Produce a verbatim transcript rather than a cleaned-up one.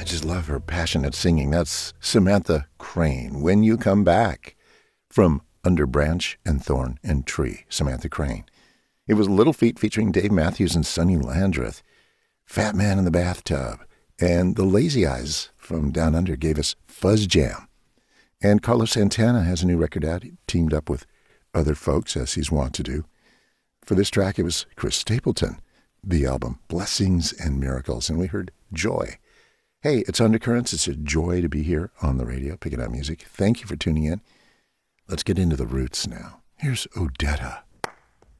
I just love her passionate singing. That's Samantha Crane, When You Come Back, from Under Branch and Thorn and Tree, Samantha Crane. It was Little Feat featuring Dave Matthews and Sonny Landreth, Fat Man in the Bathtub, and the Lazy Eyes from Down Under gave us Fuzz Jam. And Carlos Santana has a new record out. He teamed up with other folks, as he's wont to do. For this track, it was Chris Stapleton, the album Blessings and Miracles, and we heard Joy. Hey, it's Undercurrents. It's a joy to be here on the radio, picking up music. Thank you for tuning in. Let's get into the roots now. Here's Odetta.